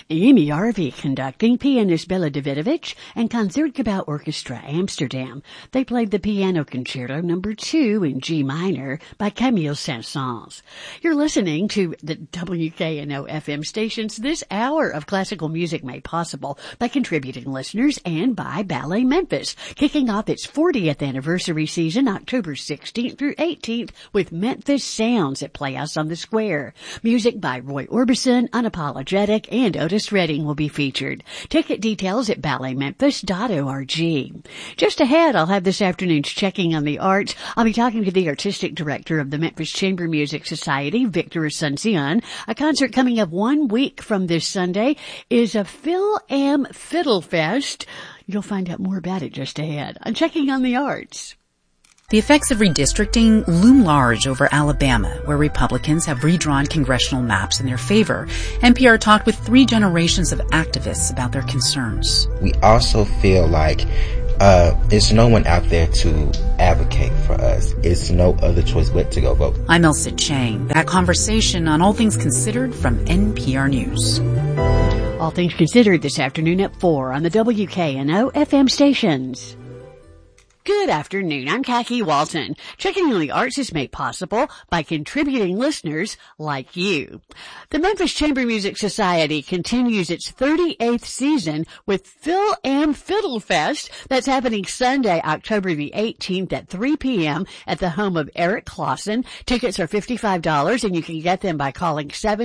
Amy Arvey conducting, pianist Bela Davidovich, and Concertgebouw Orchestra Amsterdam. They played the Piano Concerto No. 2 in G minor by Camille Saint-Saëns. You're listening to the WKNO FM stations. This hour of classical music made possible by contributing listeners and by Ballet Memphis, kicking off its 40th anniversary season October 16th through 18th with Memphis Sounds at Playhouse on the Square. Music by Roy Orbison, Unapologetic, and Otis Redding will be featured. Ticket details at balletmemphis.org. Just ahead, I'll have this afternoon's Checking on the Arts. I'll be talking to the artistic director of the Memphis Chamber Music Society, Victor Asuncion. A concert coming up 1 week from this Sunday is a Phil Am Fiddle Fest. You'll find out more about it just ahead on Checking on the Arts. The effects of redistricting loom large over Alabama, where Republicans have redrawn congressional maps in their favor. NPR talked with 3 generations of activists about their concerns. We also feel like there's no one out there to advocate for us. It's no other choice but to go vote. I'm Elsa Chang. That conversation on All Things Considered from NPR News. All Things Considered this afternoon at 4 on the WKNO FM stations. Good afternoon. I'm Khaki Walton. Checking on the Arts is made possible by contributing listeners like you. The Memphis Chamber Music Society continues its 38th season with Phil Am Fiddle Fest. That's happening Sunday, October the 18th at 3 p.m. at the home of Eric Clausen. Tickets are $55 and you can get them by calling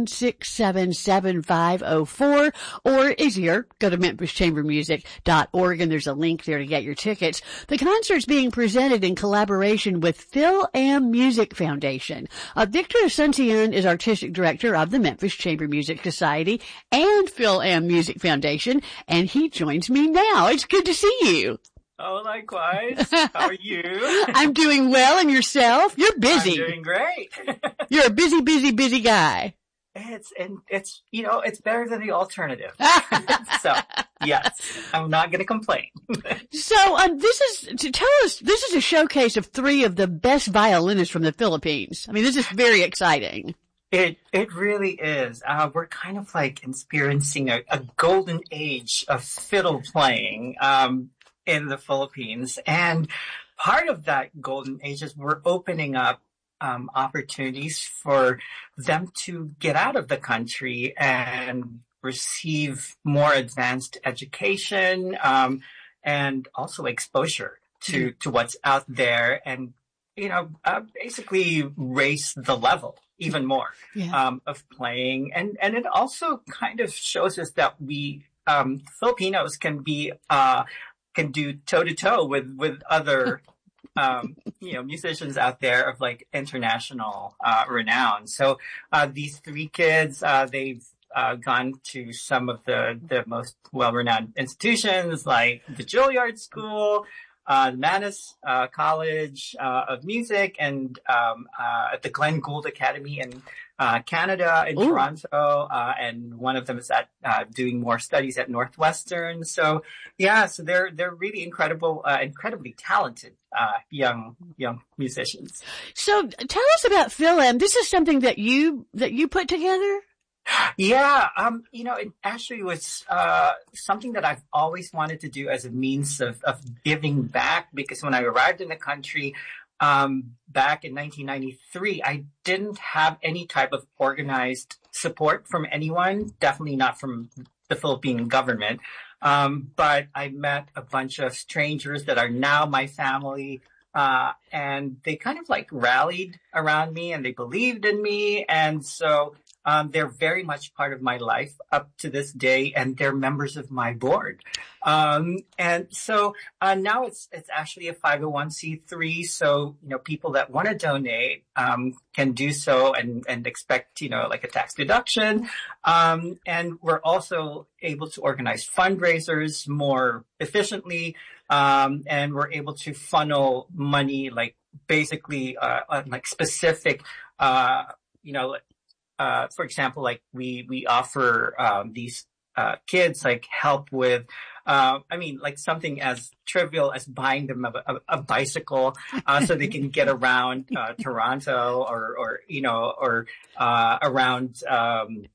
767-7504 or easier, go to memphischambermusic.org and there's a link there to get your tickets. The concert's being presented in collaboration with Phil Am Music Foundation. Victor Asuncion is artistic director of the Memphis Chamber Music Society and Phil Am Music Foundation, and he joins me now. It's good to see you. Oh, likewise. How are you? I'm doing well, and yourself? You're busy. I'm doing great. You're a busy guy. It's better than the alternative. So, yes, I'm not going to complain. So, this is a showcase of 3 of the best violinists from the Philippines. I mean, this is very exciting. It really is. We're kind of like experiencing a golden age of fiddle playing, in the Philippines. And part of that golden age is we're opening up opportunities for them to get out of the country and receive more advanced education, and also exposure to what's out there and, basically raise the level even more, of playing. And it also kind of shows us that we, Filipinos can do toe to toe with other musicians out there of like international renown. So these 3 kids, they've gone to some of the most well-renowned institutions like the Juilliard School, the Mannes College of Music, and at the Glenn Gould Academy in Canada, in Toronto, and one of them is doing more studies at Northwestern. So they're really incredibly talented young musicians. So tell us about Phil Am. This is something that you put together? Yeah, it actually was something that I've always wanted to do as a means of giving back, because when I arrived in the country back in 1993, I didn't have any type of organized support from anyone, definitely not from the Philippine government. But I met a bunch of strangers that are now my family, and they kind of like rallied around me and they believed in me. And so they're very much part of my life up to this day, and they're members of my board. And so now it's actually a 501c3. So, people that want to donate can do so and expect, like a tax deduction. And we're also able to organize fundraisers more efficiently. And we're able to funnel money, like basically like specific, for example, like we offer these kids like help with like something as trivial as buying them a bicycle so they can get around Toronto or around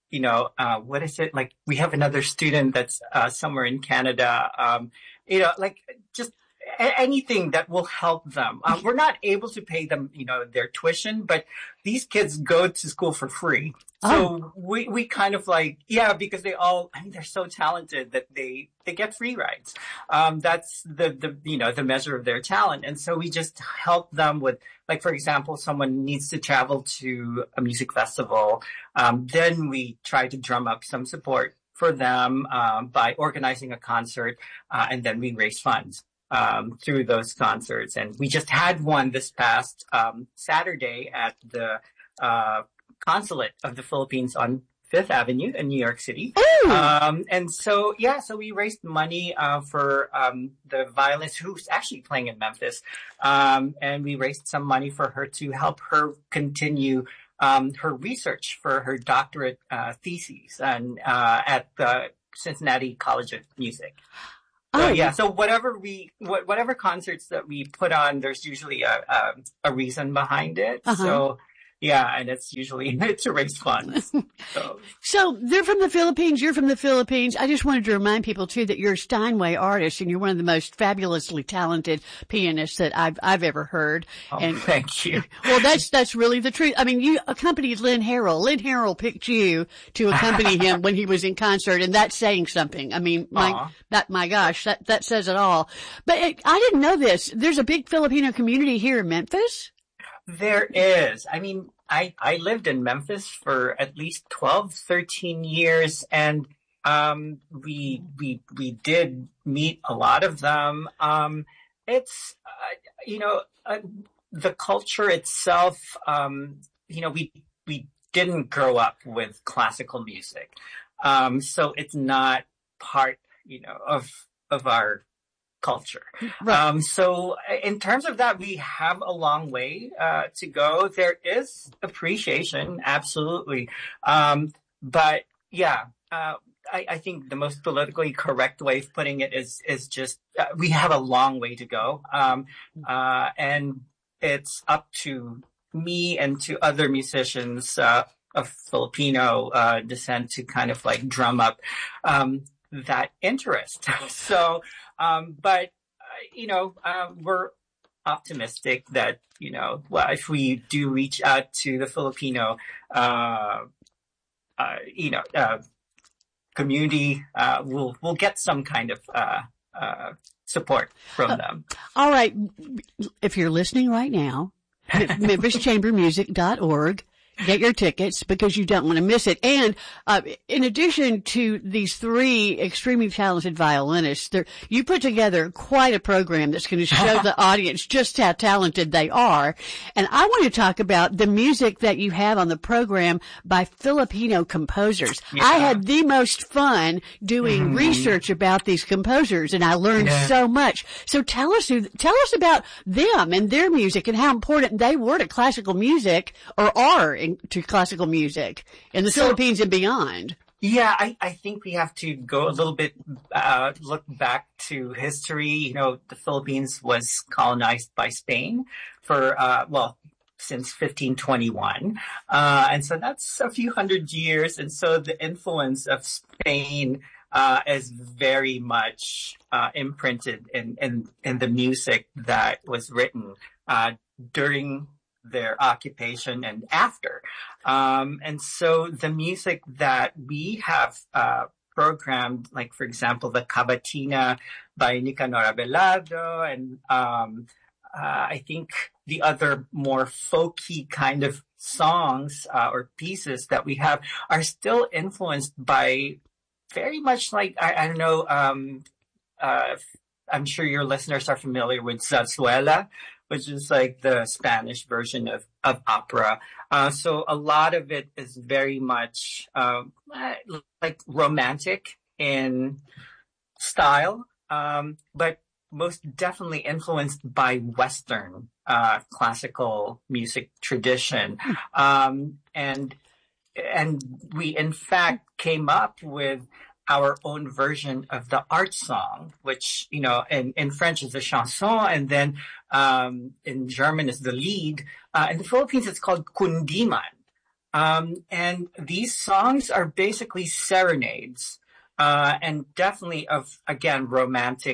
what is it? Like, we have another student that's, somewhere in Canada, like, just anything that will help them. We're not able to pay them, their tuition, but these kids go to school for free. So we kind of like, because they're so talented that they get free rides. That's the measure of their talent. And so we just help them with, like, for example, someone needs to travel to a music festival. Then we try to drum up some support for them, by organizing a concert. And then we raise funds through those concerts. And we just had one this past Saturday at the Consulate of the Philippines on Fifth Avenue in New York City. And so we raised money for the violinist who's actually playing in Memphis. And we raised some money for her to help her continue her research for her doctorate thesis and at the Cincinnati College of Music. So whatever concerts that we put on, there's usually a reason behind it. So and it's usually to raise funds. So they're from the Philippines. You're from the Philippines. I just wanted to remind people too that you're a Steinway artist and you're one of the most fabulously talented pianists that I've ever heard. And thank you. Well, that's really the truth. I mean, you accompanied Lynn Harrell. Lynn Harrell picked you to accompany him when he was in concert, and that's saying something. I mean, my gosh, that says it all. But I didn't know this. There's a big Filipino community here in Memphis. There is. I mean, I lived in Memphis for at least 12, 13 years, and we did meet a lot of them. It's the culture itself. We didn't grow up with classical music, so it's not part of our culture. Right. So in terms of that, we have a long way to go. There is appreciation, absolutely. But I think the most politically correct way of putting it is just we have a long way to go. And it's up to me and to other musicians of Filipino descent to kind of like drum up that interest. So we're optimistic that, if we do reach out to the Filipino, community, we'll get some kind of, support from them. All right. If you're listening right now, MemphisChamberMusic.org. Get your tickets because you don't want to miss it. And in addition to these three extremely talented violinists, you put together quite a program that's going to show the audience just how talented they are. And I want to talk about the music that you have on the program by Filipino composers. Yeah. I had the most fun doing research about these composers, and I learned so much. So tell us about them and their music and how important they were to classical music, or are to classical music in the Philippines and beyond. Yeah, I think we have to go a little bit, look back to history. The Philippines was colonized by Spain for, since 1521. And so that's a few hundred years. And so the influence of Spain, is very much, imprinted in the music that was written, during their occupation and after. And so the music that we have, programmed, like, for example, the Cavatina by Nicanor Abelardo, and, I think the other more folky kind of songs, or pieces that we have are still influenced by very much like, I don't know, I'm sure your listeners are familiar with zarzuela, which is like the Spanish version of opera. So a lot of it is very much, like romantic in style, but most definitely influenced by Western, classical music tradition. And we in fact came up with our own version of the art song, which, in French is the chanson, and then, in German is the Lied. In the Philippines, it's called kundiman. And these songs are basically serenades, and definitely of, again, romantic,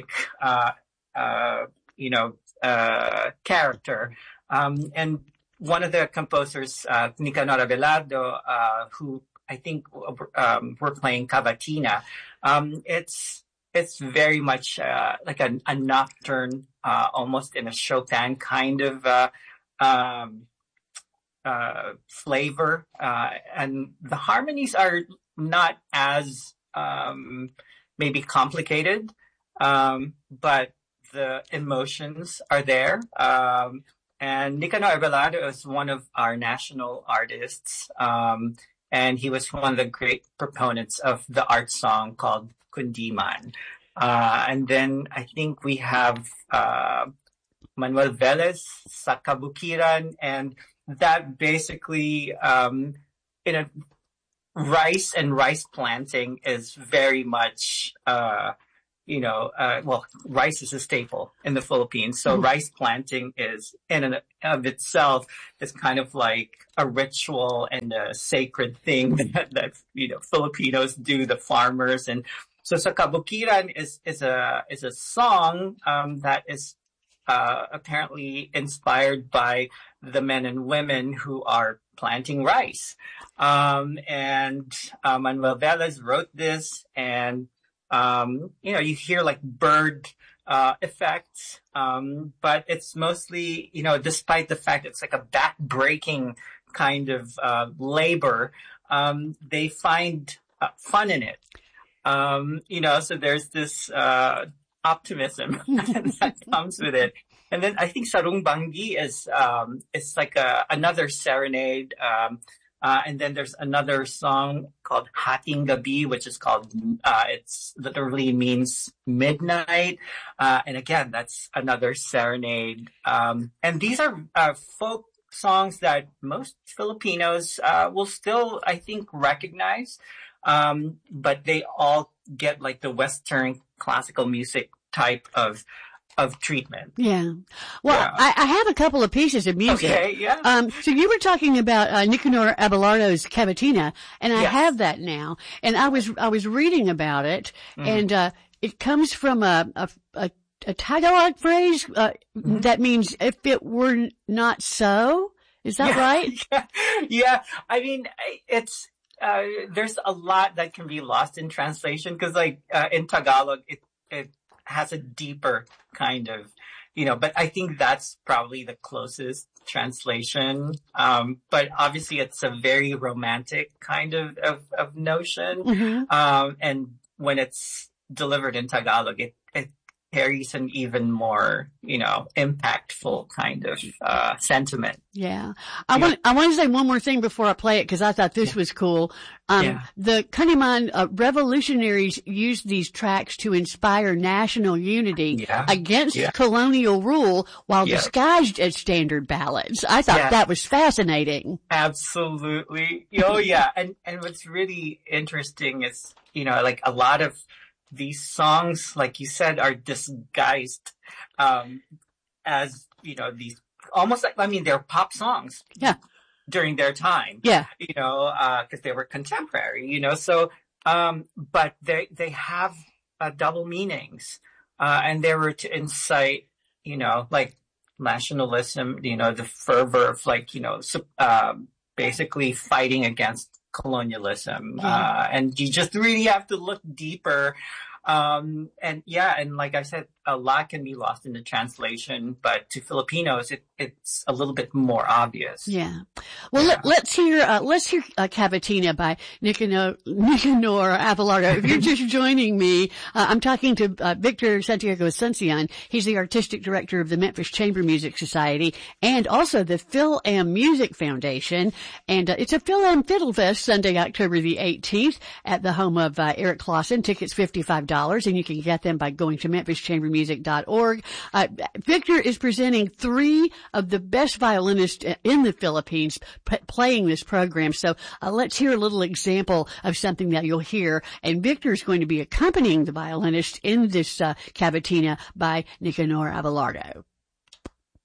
character. And one of the composers, Nicanor Abelardo, who I think, were playing Cavatina, it's very much, like a nocturne, almost in a Chopin kind of, flavor, and the harmonies are not as maybe complicated, but the emotions are there. And Nicanor Abelardo is one of our national artists, and he was one of the great proponents of the art song called Kundiman. And then I think we have Manuel Velez, sa Kabukiran, and that basically, rice and rice planting is very much, rice is a staple in the Philippines. So rice planting is in and of itself is kind of like a ritual and a sacred thing that Filipinos do, the farmers. And so sa Kabukiran is a song, that is, apparently inspired by the men and women who are planting rice. And Manuel Velez wrote this, and, you hear like bird, effects, but it's mostly, despite the fact it's like a back-breaking kind of, labor, they find, fun in it. So there's this, optimism that comes with it. And then I think Sarong Banggi is, it's like another serenade. And then there's another song called Hating Gabi, which is called, it's literally means midnight. And again, that's another serenade. And these are, folk songs that most Filipinos, will still, I think, recognize. But they all get like the Western classical music type of treatment. Yeah. Well, yeah. I have a couple of pieces of music. Okay, yeah. So you were talking about, Nicanor Abelardo's Cavatina, and I have that now. And I was reading about it, and, it comes from a Tagalog phrase, that means if it were not so. Is that right? Yeah. I mean, it's, there's a lot that can be lost in translation because, like, in Tagalog, it has a deeper kind of, but I think that's probably the closest translation. But obviously it's a very romantic kind of notion. And when it's delivered in Tagalog, it carries an even more, impactful kind of, sentiment. Yeah. I want to say one more thing before I play it because I thought this was cool. The Kundiman revolutionaries used these tracks to inspire national unity against colonial rule while disguised as standard ballads. I thought that was fascinating. Absolutely. Oh, yeah. And what's really interesting is, like a lot of these songs, like you said, are disguised, as, these almost like, they're pop songs. Yeah. During their time. Yeah. cause they were contemporary, so, but they have, double meanings, and they were to incite, like nationalism, the fervor of like, basically fighting against colonialism. And you just really have to look deeper. And like I said, a lot can be lost in the translation, but to Filipinos, it's a little bit more obvious. Yeah. Well, let's hear Cavatina by Nicanor Abelardo. If you're just joining me, I'm talking to, Victor Santiago Asuncion. He's the artistic director of the Memphis Chamber Music Society and also the Phil Am Music Foundation. And, it's a Phil Am Fiddle Fest Sunday, October the 18th at the home of, Eric Clausen. Tickets $55 and you can get them by going to MemphisChamberMusic.org. Victor is presenting 3 of the best violinists in the Philippines playing this program. So let's hear a little example of something that you'll hear. And Victor is going to be accompanying the violinist in this Cavatina by Nicanor Abelardo.